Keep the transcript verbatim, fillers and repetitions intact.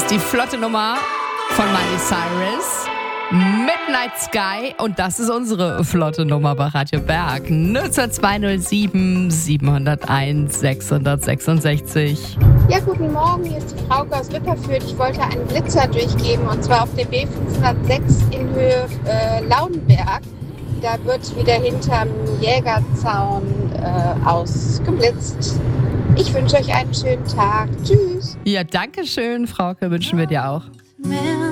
ist die flotte Nummer von Miley Cyrus. Midnight Sky. Und das ist unsere flotte Nummer bei Radio Berg. null zwei null sieben sieben null eins sechs sechs sechs. Ja, guten Morgen, hier ist die Frauke aus Wipperfürth. Ich wollte einen Blitzer durchgeben und zwar auf der B fünfhundertsechs in Höhe äh, Laudenberg. Da wird wieder hinterm Jägerzaun äh, ausgeblitzt. Ich wünsche euch einen schönen Tag. Tschüss. Ja, danke schön, Frauke, wünschen wir dir auch.